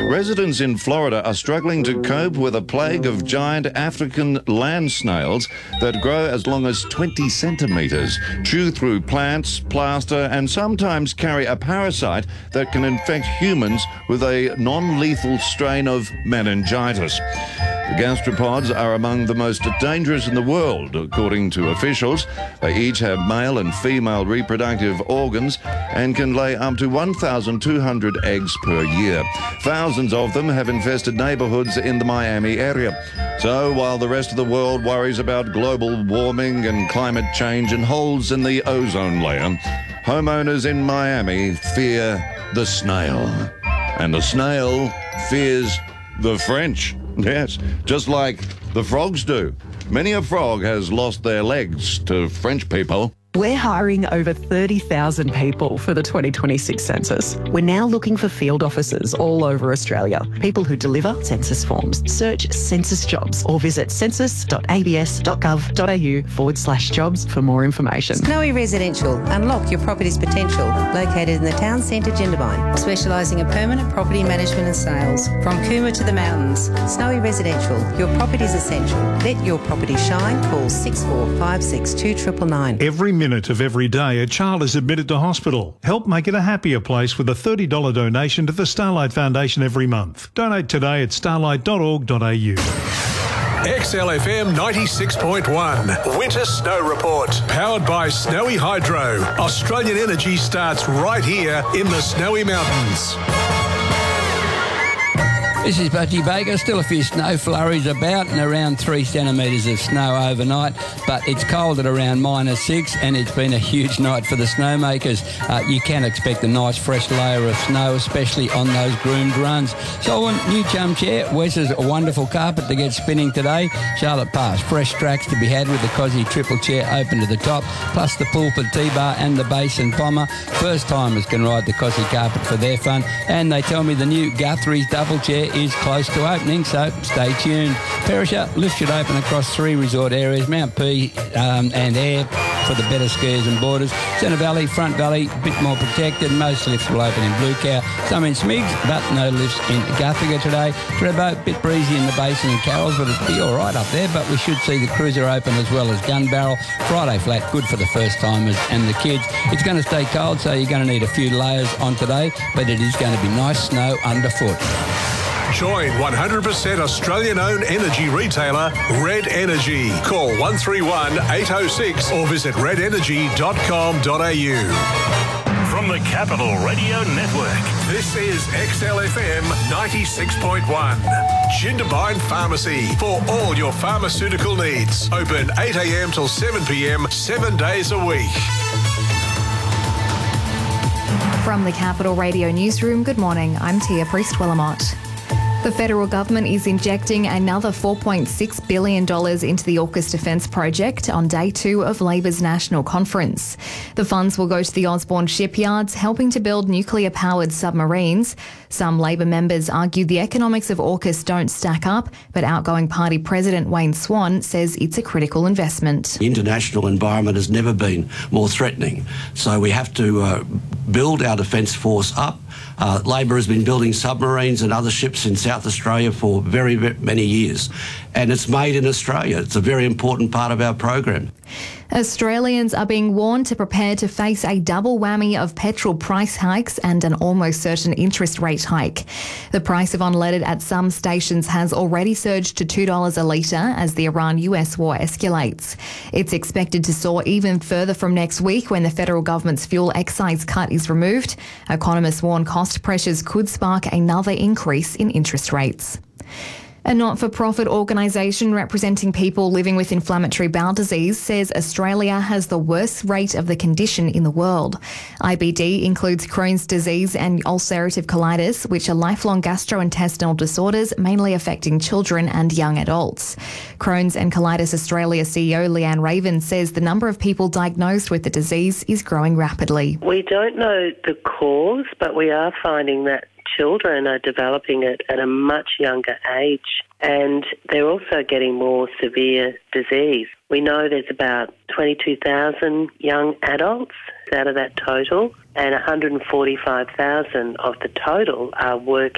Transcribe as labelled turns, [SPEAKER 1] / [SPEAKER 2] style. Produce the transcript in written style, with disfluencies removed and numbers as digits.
[SPEAKER 1] Residents in Florida are struggling to cope with a plague of giant African land snails that grow as long as 20 centimetres, chew through plants, plaster, and sometimes carry a parasite that can infect humans with a non-lethal strain of meningitis. The gastropods are among the most dangerous in the world, according to officials. They each have male and female reproductive organs and can lay up to 1,200 eggs per year. Thousands of them have infested neighbourhoods in the Miami area. So while the rest of the world worries about global warming and climate change and holes in the ozone layer, homeowners in Miami fear the snail. And the snail fears the French. Yes, just like the frogs do. Many a frog has lost their legs to French people.
[SPEAKER 2] We're hiring over 30,000 people for the 2026 census. We're now looking for field officers all over Australia, people who deliver census forms. Search census jobs or visit census.abs.gov.au/jobs for more information.
[SPEAKER 3] Snowy Residential. Unlock your property's potential. Located in the town centre, Jindabyne. Specialising in permanent property management and sales. From Cooma to the mountains. Snowy Residential. Your property's essential. Let your property shine. Call 6456 2999.
[SPEAKER 4] Every minute of every day, a child is admitted to hospital. Help make it a happier place with a $30 donation to the Starlight Foundation every month. Donate today at starlight.org.au.
[SPEAKER 5] XLFM 96.1 Winter Snow Report. Powered by Snowy Hydro. Australian energy starts right here in the Snowy Mountains.
[SPEAKER 6] This is Budgie Baker. Still a few snow flurries about and around 3 centimetres of snow overnight, but it's cold at around -6 and it's been a huge night for the snowmakers. You can expect a nice fresh layer of snow, especially on those groomed runs. So on new chum chair, Wes's a wonderful carpet to get spinning today. Charlotte Pass, fresh tracks to be had with the Cosy triple chair open to the top, plus the Pulpit T-bar and the Basin Bomber. First timers can ride the Cosy carpet for their fun, and they tell me the new Guthrie's double chair is close to opening, so stay tuned. Perisher lift should open across 3 resort areas, Mount P and Ayr for the better skiers and boarders. Centre Valley, Front Valley, a bit more protected. Most lifts will open in Blue Cow, some in Smigs, but no lifts in Guthiga today. Trebo, bit breezy in the Basin and Carrolls, but it'll be all right up there, but we should see the Cruiser open as well as Gun Barrel. Friday flat, good for the first timers and the kids. It's going to stay cold, so you're going to need a few layers on today, but it is going to be nice snow underfoot.
[SPEAKER 5] Join 100% Australian-owned energy retailer Red Energy. Call 131 806 or visit redenergy.com.au.
[SPEAKER 7] From the Capital Radio Network,
[SPEAKER 5] this is XLFM 96.1. Jindabyne Pharmacy for all your pharmaceutical needs. Open 8 a.m. till 7 p.m, 7 days a week.
[SPEAKER 8] From the Capital Radio Newsroom, good morning. I'm Tia Priest-Willamott. The federal government is injecting another $4.6 billion into the AUKUS Defence Project on day 2 of Labor's National Conference. The funds will go to the Osborne shipyards, helping to build nuclear-powered submarines. Some Labor members argue the economics of AUKUS don't stack up, but outgoing party President Wayne Swan says it's a critical investment.
[SPEAKER 9] The international environment has never been more threatening, so we have to build our defence force up. Labor has been building submarines and other ships in South Australia for very, very many years, and it's made in Australia. It's a very important part of our program.
[SPEAKER 8] Australians are being warned to prepare to face a double whammy of petrol price hikes and an almost certain interest rate hike. The price of unleaded at some stations has already surged to $2 a litre as the Iran-US war escalates. It's expected to soar even further from next week when the federal government's fuel excise cut is removed. Economists warn cost pressures could spark another increase in interest rates. A not-for-profit organisation representing people living with inflammatory bowel disease says Australia has the worst rate of the condition in the world. IBD includes Crohn's disease and ulcerative colitis, which are lifelong gastrointestinal disorders mainly affecting children and young adults. Crohn's and Colitis Australia CEO Leanne Raven says the number of people diagnosed with the disease is growing rapidly.
[SPEAKER 10] We don't know the cause, but we are finding that children are developing it at a much younger age, and they're also getting more severe disease. We know there's about 22,000 young adults out of that total, and 145,000 of the total are working